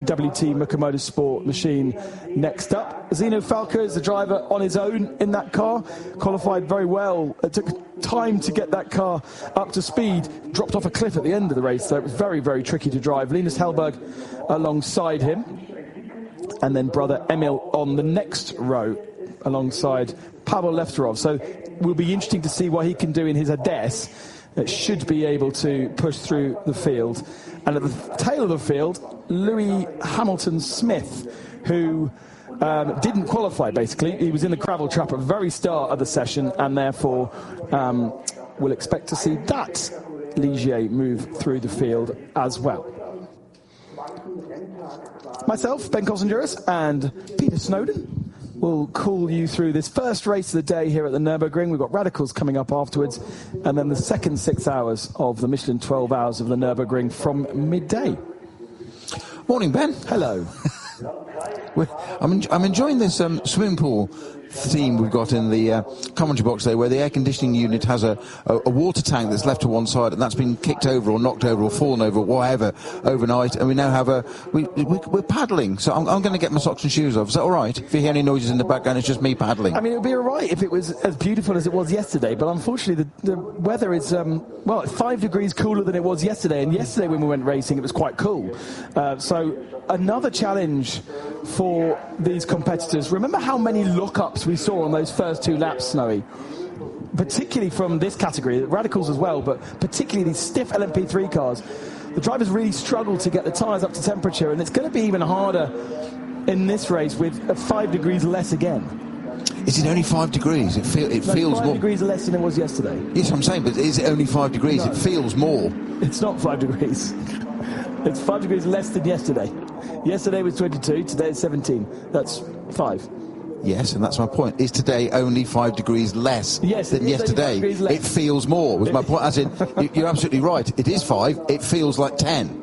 WT Mikomoto Sport machine next up. Zeno Falco is the driver on his own in that car. Qualified very well. It took time to get that car up to speed. Dropped off a cliff at the end of the race, so it was very, very tricky to drive. Linus Hellberg alongside him. And then brother Emil on the next row alongside Pavel Lefterov. So will be interesting to see what he can do in his Ades. It should be able to push through the field. And at the tail of the field, Louis Hamilton-Smith, who didn't qualify, basically. He was in the gravel trap at the very start of the session, and therefore we'll expect to see that Ligier move through the field as well. Myself, Ben Kosenjuris, and Peter Snowden will call you through this first race of the day here at the Nürburgring. We've got Radicals coming up afterwards, and then the second 6 hours of the Michelin 12 Hours of the Nürburgring from midday. Morning, Ben. Hello. I'm enjoying this swimming pool theme we've got in the commentary box there, where the air conditioning unit has a water tank that's left to one side, and that's been kicked over or knocked over or fallen over or whatever overnight, and we now have we're paddling, so I'm going to get my socks and shoes off. Is that all right? If you hear any noises in the background, it's just me paddling. I mean, it would be all right if it was as beautiful as it was yesterday, but unfortunately the weather is 5 degrees cooler than it was yesterday, and yesterday when we went racing it was quite cool. So another challenge for these competitors. Remember how many lookups we saw on those first 2 laps, Snowy? Particularly from this category, Radicals as well, but particularly these stiff LMP3 cars. The drivers really struggle to get the tyres up to temperature, and it's going to be even harder in this race with 5 degrees less again. Is it only 5 degrees? It feels 5 more. Degrees less than it was yesterday. Yes, I'm saying, but is it only 5 degrees? No. It feels more. It's not 5 degrees. It's 5 degrees less than yesterday. Yesterday was 22, today it's 17. That's 5. Yes, and that's my point. Is today only 5 degrees less than yesterday? It feels more, was my point. As in, you're absolutely right. It is 5. It feels like 10.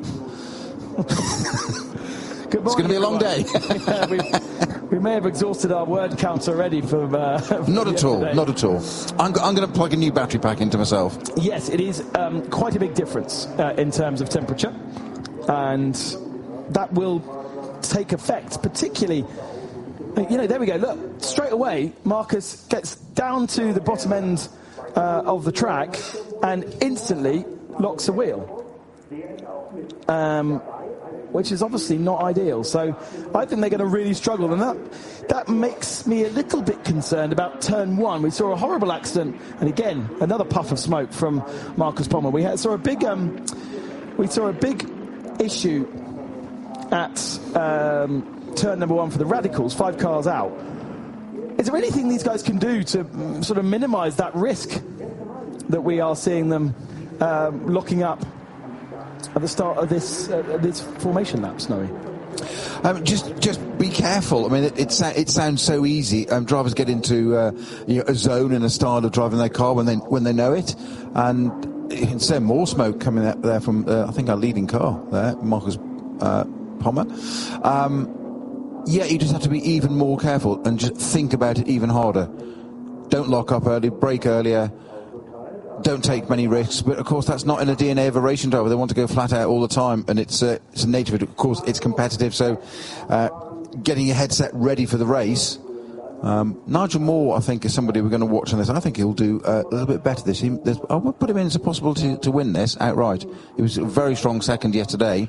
It's going to be a long day. We may have exhausted our word count already from not at all, not at all. I'm going to plug a new battery pack into myself. Yes, it is quite a big difference in terms of temperature, and that will take effect, particularly. There we go. Look, straight away, Marcus gets down to the bottom end of the track and instantly locks a wheel, which is obviously not ideal. So I think they're going to really struggle, and that makes me a little bit concerned about turn 1. We saw a horrible accident, and again, another puff of smoke from Marcus Pommer. We saw a big issue at turn number 1 for the Radicals, 5 cars out. Is there anything these guys can do to sort of minimise that risk that we are seeing them locking up at the start of this formation lap, Snowy? Just be careful. I mean, it sounds so easy. Drivers get into a zone and a style of driving their car when they know it, and you can see more smoke coming out there from I think our leading car there, Marcus Pommer. You just have to be even more careful and just think about it even harder. Don't lock up early, brake earlier, don't take many risks. But of course, that's not in the DNA of a racing driver. They want to go flat out all the time, and it's a nature of it. Of course, it's competitive, so getting your headset ready for the race. Nigel Moore, I think, is somebody we're going to watch on this. I think he'll do a little bit better this. I would put him in as a possibility to win this outright. He was a very strong second yesterday.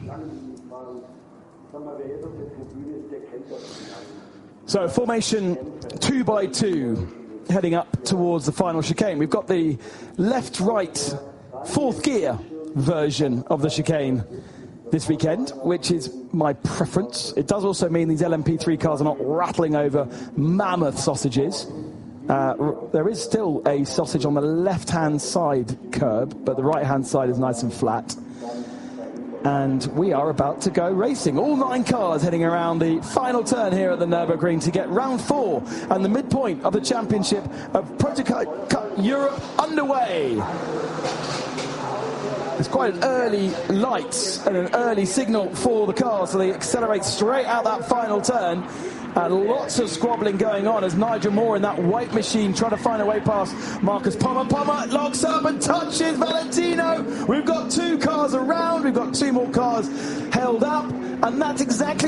So formation 2x2 heading up towards the final chicane. We've got the left-right fourth gear version of the chicane this weekend, which is my preference. It does also mean these LMP3 cars are not rattling over mammoth sausages. There is still a sausage on the left-hand side curb, but the right-hand side is nice and flat. And we are about to go racing. All 9 cars heading around the final turn here at the Nürburgring to get round 4 and the midpoint of the championship of Prototype Cup Europe underway. It's quite an early light and an early signal for the cars, so they accelerate straight out that final turn. And lots of squabbling going on as Nigel Moore in that white machine trying to find a way past Marcus Pommer. Pommer locks up and touches Valentino. We've got 2 cars around. We've got 2 more cars held up. And that's exactly